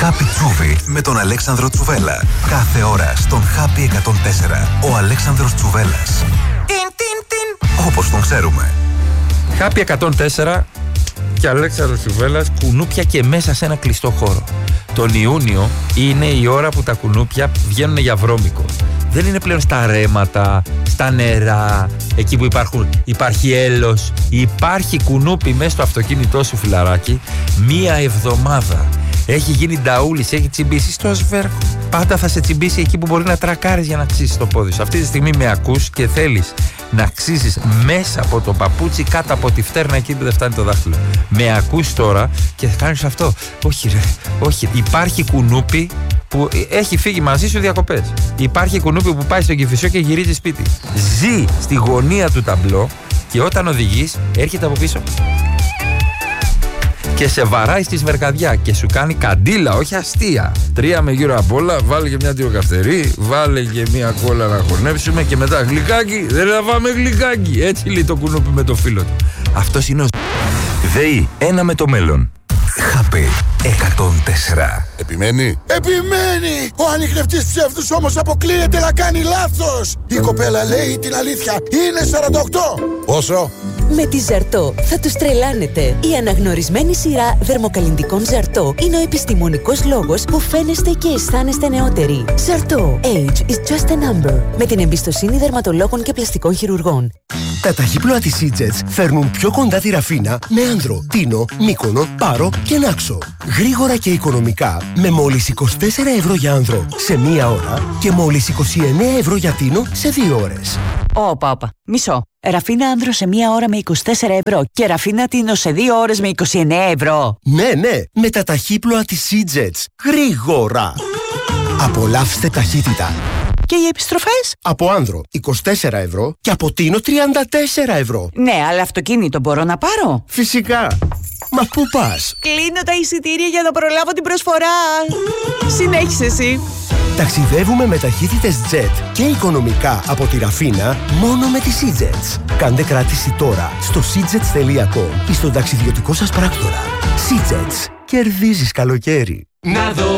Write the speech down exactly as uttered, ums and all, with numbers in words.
Happy Τσούβι με τον Αλέξανδρο Τσουβέλα. Κάθε ώρα στον Happy εκατόν τέσσερα. Ο Αλέξανδρος Τσουβέλας. Τιν, τιν, τιν. Όπως τον ξέρουμε. Happy εκατόν τέσσερα και Αλέξανδρος Τσουβέλας, κουνούπια και μέσα σε ένα κλειστό χώρο. Τον Ιούνιο είναι η ώρα που τα κουνούπια βγαίνουν για βρώμικο. Δεν είναι πλέον στα ρέματα, στα νερά, εκεί που υπάρχουν, υπάρχει έλος. Υπάρχει κουνούπι μέσα στο αυτοκίνητό σου, φιλαράκι, μία εβδομάδα. Έχει γίνει νταούλης, έχει τσιμπήσει στο σβέρκο. Πάντα θα σε τσιμπήσει εκεί που μπορεί να τρακάρεις για να αξίσεις το πόδι σου. Αυτή τη στιγμή με ακούς και θέλεις να αξίσεις μέσα από το παπούτσι, κάτω από τη φτέρνα εκεί που δεν φτάνει το δάχτυλο. Με ακούς τώρα και θα κάνεις αυτό. Όχι ρε, όχι. Υπάρχει κουνούπι που έχει φύγει μαζί σου διακοπές. Υπάρχει κουνούπι που πάει στο Κηφισό και γυρίζει σπίτι. Ζει στη γωνία του ταμπλό και όταν οδηγείς έρχεται από πίσω και σε βαράει στη σβερκαδιά και σου κάνει καντήλα, όχι αστεία. Τρία με γύρω απ' όλα, βάλε και μια τυροκαυτερή, βάλε και μια κόλλα να χωνέψουμε και μετά γλυκάκι, δεν θα φάμε γλυκάκι. Έτσι λέει το κουνούπι με το φίλο του. Αυτός είναι ο ΔΕΗ, ένα με το μέλλον. Happy εκατόν τέσσερα. Επιμένει. Επιμένει! Ο ανιχνευτής ψεύδους όμως αποκλείεται να κάνει λάθος. Η κοπέλα λέει την αλήθεια. Είναι σαράντα οκτώ. Πόσο? Με τη Ζαρτό θα τους τρελάνετε. Η αναγνωρισμένη σειρά δερμοκαλλυντικών Ζαρτό είναι ο επιστημονικός λόγος που φαίνεστε και αισθάνεστε νεότεροι. Ζαρτό. Age is just a number. Με την εμπιστοσύνη δερματολόγων και πλαστικών χειρουργών. Τα ταχύπλοα της Σίτζετς φέρνουν πιο κοντά τη Ραφίνα με Άνδρο, Τίνο, Μύκονο, Πάρο και Νάξο. Γρήγορα και οικονομικά με μόλις είκοσι τέσσερα ευρώ για Άνδρο σε μία ώρα και μόλις είκοσι εννέα ευρώ για Τίνο σε δύο ώρες. Όπα, όπα. Μισό. Ραφίνα Άνδρο σε μία ώρα με είκοσι τέσσερα ευρώ και Ραφίνα Τίνο σε δύο ώρες με είκοσι εννέα ευρώ. Ναι, ναι, με τα ταχύπλοα της Σίτζετς. Γρήγορα. Απολαύστε ταχύτητα. Και οι επιστροφές? Από Άνδρο είκοσι τέσσερα ευρώ και από Τίνο τριάντα τέσσερα ευρώ. Ναι, αλλά αυτοκίνητο μπορώ να πάρω? Φυσικά. Μα πού πας? Κλείνω τα εισιτήρια για να προλάβω την προσφορά. Συνέχισε εσύ. Ταξιδεύουμε με ταχύτητες τζετ και οικονομικά από τη Ραφίνα μόνο με τη Σίτζετς. Κάντε κράτηση τώρα στο σίτζετς τελεία κομ ή στον ταξιδιωτικό σας πράκτορα. Σίτζετς. Κερδίζεις καλοκαίρι. Να δω